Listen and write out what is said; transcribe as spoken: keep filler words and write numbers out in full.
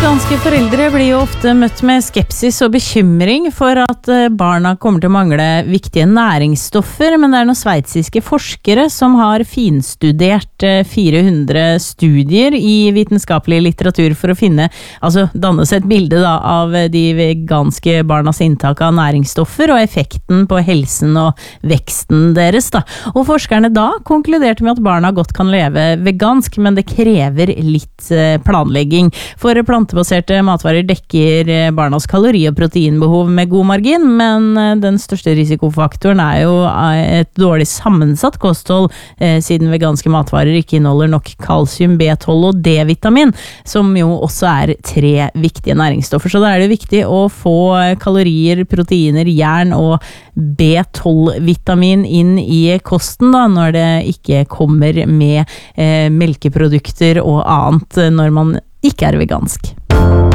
Veganske foreldre blir jo ofte møtt med skepsis og bekymring for at barna kommer til å mangle viktige næringsstoffer, men det er noen sveitsiske forskere som har finstudert fire hundre studier i vitenskapelig litteratur for å finne, altså danne seg et bilde da, av de veganske barnas inntak av næringsstoffer og effekten på helsen og veksten deres. Da. Og forskerne da konkluderte med at barna godt kan leve vegansk, men det krever litt planlegging. For plantebaserte matvarer dekker barnas kalori- og proteinbehov med god margin, men den største risikofaktoren er jo et dårlig sammensatt kosthold, eh, siden veganske matvarer ikke inneholder nok kalsium, B tolv og D-vitamin, som jo også er tre viktige næringsstoffer. Så da er det viktig å få kalorier, proteiner, jern og B tolv-vitamin inn i kosten da, når det ikke kommer med eh, melkeprodukter og annet når man ikke er vegansk.